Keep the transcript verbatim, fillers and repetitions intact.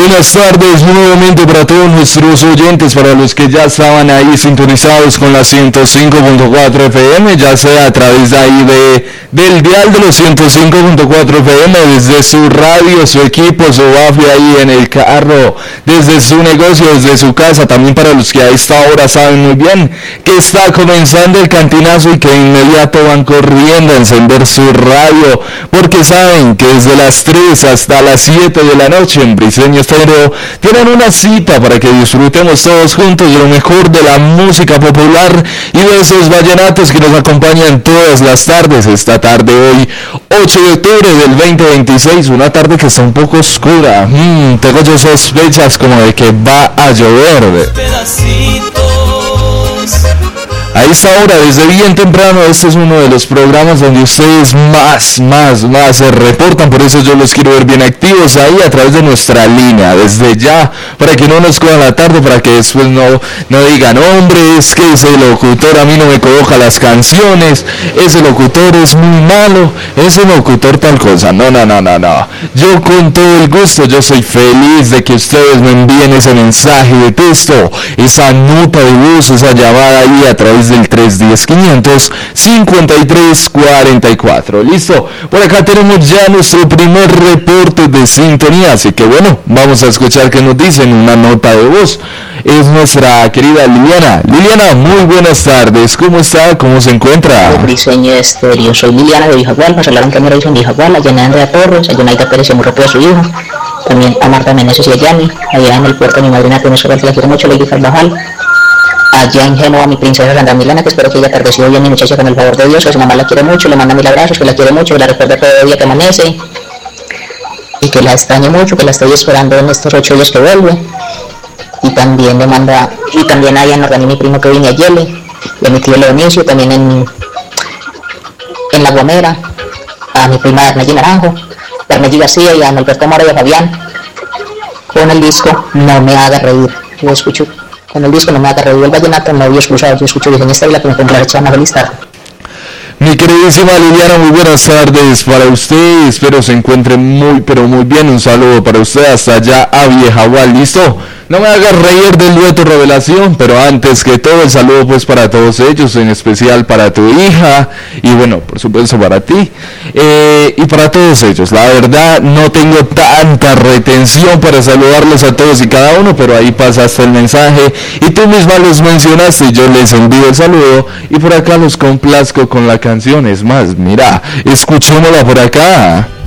buenas tardes nuevamente para todos nuestros oyentes, para los que ya estaban ahí sintonizados con la ciento cinco punto cuatro F M, ya sea a través de ahí de, del dial de los ciento cinco punto cuatro F M, desde su radio, su equipo, su bafle ahí en el carro, desde su negocio, desde su casa, también para los que a esta hora saben muy bien que está comenzando el cantinazo y que de inmediato van corriendo a encender su radio, porque saben que desde las tres hasta las siete de la noche en Briseño Estéreo tienen una cita para que disfrutemos todos juntos de lo mejor de la música popular y de esos vallenatos que nos acompañan todas las tardes. Esta tarde hoy, ocho de octubre del veinte veintiséis, una tarde que está un poco oscura. Mm, tengo yo sospechas como de que va a llover. A esta hora, desde bien temprano, este es uno de los programas donde ustedes más, más, más se reportan, por eso yo los quiero ver bien activos ahí a través de nuestra línea, desde ya, para que no nos cojan la tarde, para que después no, no digan, hombre, es que ese locutor a mí no me coloca las canciones, ese locutor es muy malo, ese locutor tal cosa. No, no, no, no, no. Yo con todo el gusto, yo soy feliz de que ustedes me envíen ese mensaje de texto, esa nota de voz, esa llamada ahí a través del tres uno cero, quinientos cincuenta y tres cuarenta y cuatro. Listo, por acá tenemos ya nuestro primer reporte de sintonía, así que bueno, vamos a escuchar qué nos dicen una nota de voz. Es nuestra querida Liliana. Liliana, muy buenas tardes, ¿cómo está? ¿Cómo se encuentra? Briseño Estéreo, soy Liliana de Vijagual, nos hablaron que me hizo en Vijagual, a Yana Andrea Torres, a Yonaida Pérez y muy rápido a su hijo, también a Marta Meneses y a Yani, allá en el puerto mi madrina que me sobra, que la quiero mucho, Lady Carvajal, allá en Génova mi princesa Sandra Milana, que espero que ella atardeció bien mi muchacha con el favor de Dios, que su mamá la quiere mucho, le manda mil abrazos, que la quiere mucho, que la recuerda todo día que amanece y que la extrañe mucho, que la estoy esperando en estos ocho días que vuelve. Y también le manda, y también hay en Organi mi primo que viene a Yele, y a mi tío Leonicio, también en, en La Guamera, a mi prima Arnelli Naranjo, a Arnelli García y a Alberto Mora y a Fabián, con el disco No me haga reír. Yo escucho con el disco No me haga reír el vallenato, no voy a excusar, yo escucho Briseño Estéreo y la que me compra la una feliz tarde. Mi queridísima Liliana, muy buenas tardes para usted, espero se encuentre muy pero muy bien, un saludo para usted hasta allá a Vijagual. ¿Listo? No me hagas reír del dueto Revelación, pero antes que todo el saludo pues para todos ellos, en especial para tu hija y bueno, por supuesto para ti eh, y para todos ellos. La verdad no tengo tanta retención para saludarlos a todos y cada uno, pero ahí pasaste el mensaje y tú misma los mencionaste y yo les envío el saludo y por acá los complazco con la canción. Es más, mira, escuchémosla por acá.